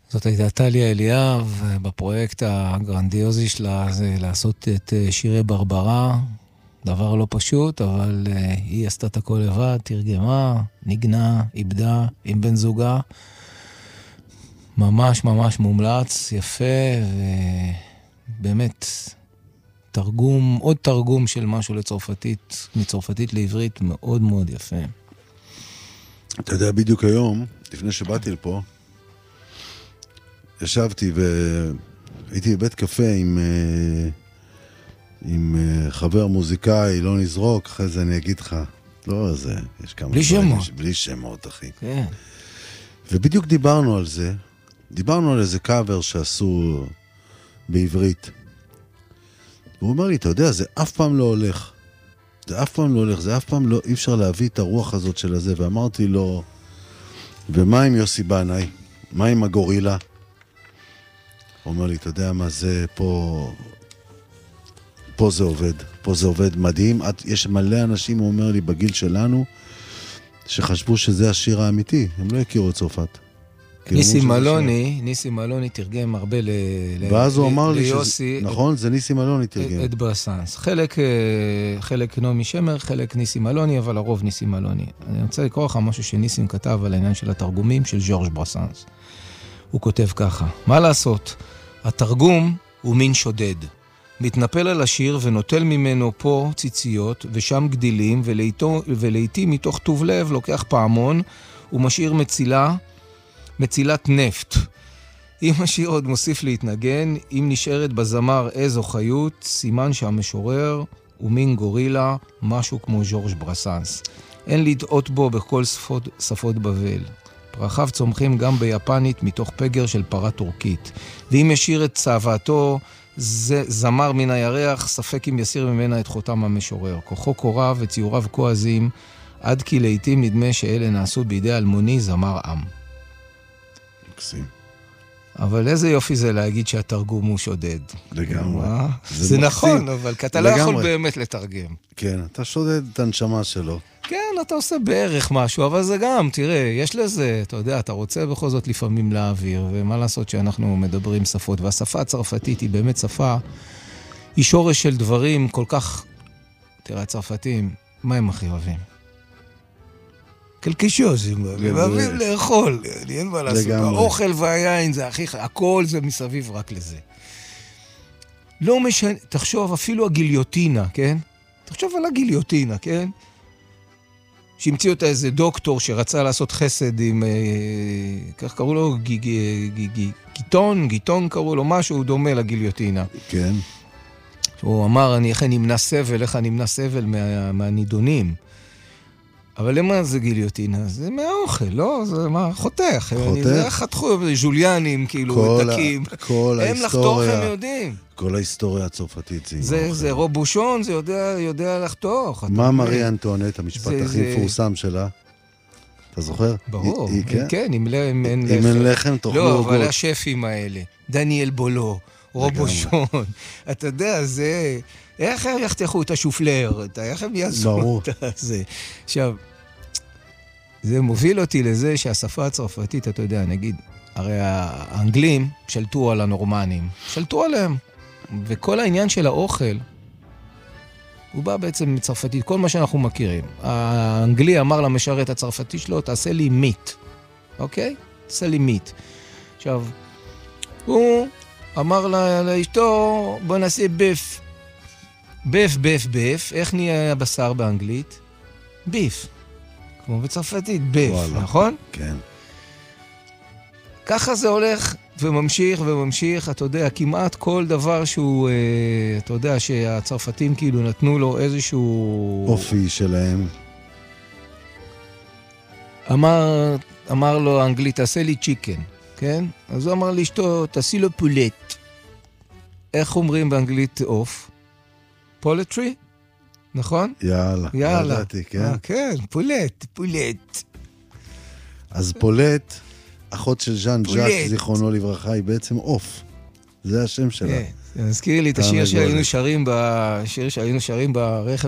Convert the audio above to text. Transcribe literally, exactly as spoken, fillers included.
זאת הייתה טליה אליאב, בפרויקט הגרנדיוזי שלה זה לעשות את שירי ברברה, דבר לא פשוט, אבל היא עשתה את הכל לבד, תרגמה, נגנה, איבדה עם בן זוגה, ממש ממש מומלץ, יפה, ובאמת תרגום, עוד תרגום של משהו לצרפתית, מצרפתית לעברית, מאוד מאוד יפה. אתה יודע, בדיוק היום, לפני שבאתי לפה, ישבתי והייתי בבית קפה עם, עם חבר מוזיקאי, לא נזרוק, אחרי זה אני אגיד לך, לא זה, יש כמה... בלי שמות. בלי שמות, אחי. כן. ובדיוק דיברנו על זה, דיברנו על איזה קאבר שעשו בעברית. והוא אומר לי, אתה יודע, זה אף פעם לא הולך. זה אף פעם לא הולך, זה אף פעם לא, אי אפשר להביא את הרוח הזאת של הזה. ואמרתי לו, ומה עם יוסי בנאי? מה עם הגורילה? הוא אומר לי, אתה יודע מה זה, פה, פה זה עובד, פה זה עובד מדהים. יש מלא אנשים, הוא אומר לי, בגיל שלנו, שחשבו שזה השיר האמיתי, הם לא הכירו את צרפת. ניסים מלוני, ניסים מלוני תרגם הרבה ל... ואז הוא אמר לי ליוסי, שזה, נכון, זה ניסים מלוני תרגם. את ברסנס. חלק, חלק נעמי שמר, חלק ניסים מלוני, אבל הרוב ניסים מלוני. אני רוצה לקרוא לך משהו שניסים כתב על העניין של התרגומים של ז'ורג' ברסנס. הוא כותב ככה, מה לעשות? התרגום הוא מין שודד. מתנפל על השיר ונוטל ממנו פה ציציות ושם גדילים, ולעיתים מתוך טוב לב לוקח פעמון ומשאיר מצילה, מצילת נפט. אם השיר עוד מוסיף להתנגן, אם נשארת בזמר איזו חיות, סימן שהמשורר הוא מין גורילה, משהו כמו ז'ורג' ברסנס. אין לדעות בו בכל שפות, שפות בבל. פרחיו צומחים גם ביפנית מתוך פגר של פרה טורקית. ואם ישיר את צוואתו, זה זמר מן הירח, ספק אם יסיר ממנה את חותם המשורר. כוחו קורב וציוריו כה עזים, עד כי לעתים נדמה שאלה נעשו בידי אלמוני זמר עם. מקסים. אבל איזה יופי זה להגיד שהתרגום הוא שודד. לגמרי. זה, זה נכון, אבל אתה לא יכול באמת לתרגם. כן, אתה שודד את הנשמה שלו. כן, אתה עושה בערך משהו, אבל זה גם, תראה, יש לזה, אתה יודע, אתה רוצה בכל זאת לפעמים להעביר, ומה לעשות שאנחנו מדברים שפות, והשפה הצרפתית היא באמת שפה, היא שורש של דברים כל כך, תראה, הצרפתים, מה הם הכי אוהבים? קלקישוזים, הם אוהבים לאכול, אין מה לעשות, האוכל והיין זה הכי, הכל זה מסביב רק לזה. לא משנה, תחשוב, אפילו הגיליוטינה, כן? תחשוב על הגיליוטינה, כן? שהמציא אותה איזה דוקטור שרצה לעשות חסד עם, כך קראו לו, גיטון, גיטון קראו לו, משהו דומה לגיליוטינה. כן. הוא אמר, אני איך נמנע סבל, איך נמנע סבל מה, מהנידונים. אבל למה זה גיליוטינה? זה מהאוכל, לא? זה מה? חותך. חותך? זה חתכו, ז'וליאנים, כאילו, דקים. כל הם לחתוך, הם יודעים. כל ההיסטוריה הצרפתית זה... זה, זה רובושון, זה יודע, יודע לחתוך. מה מרי אנטואנט, המשפט הכי מפורסם שלה? אתה זוכר? ברור. היא, היא, כן, אם אין לחם. אם אין לחם, תאכלו עוגות. לא, אבל השפים האלה. דניאל בולו, רובושון. אתה יודע, זה... איך הם יחתכו את השופלר? איך הם יעשו את זה? עכשיו, זה מוביל אותי לזה שהשפה הצרפתית, אתה יודע, נגיד, הרי האנגלים שלטו על הנורמנים. שלטו עליהם. וכל העניין של האוכל, הוא בא בעצם מצרפתית, כל מה שאנחנו מכירים. האנגלי אמר למשרת הצרפתי שלו, תעשה לי מיט. אוקיי? תעשה לי מיט. עכשיו, הוא אמר לאשתו, בוא נעשה ביף. ביף, ביף, ביף. איך נהיה הבשר באנגלית? ביף. כמו בצרפתית, ביף, נכון? כן. ככה זה הולך וממשיך וממשיך, אתה יודע, כמעט כל דבר שהוא, אתה יודע, שהצרפתים כאילו נתנו לו איזשהו... אופי שלהם. אמר, אמר לו האנגלית, תעשה לי צ'יקן, כן? אז הוא אמר לאשתו, תעשי לו פולט. איך אומרים באנגלית אוף? פולטרי? נכון? יאללה. יאללה. ידעתי, כן. 아, כן, פולט, פולט. אז פולט, אחות של ז'אן ז'אק, זיכרונו לברכה, היא בעצם אוף. זה השם שלה. זה מזכיר לי את השיר שהיינו שרים, בשיר שהיינו שרים ברכב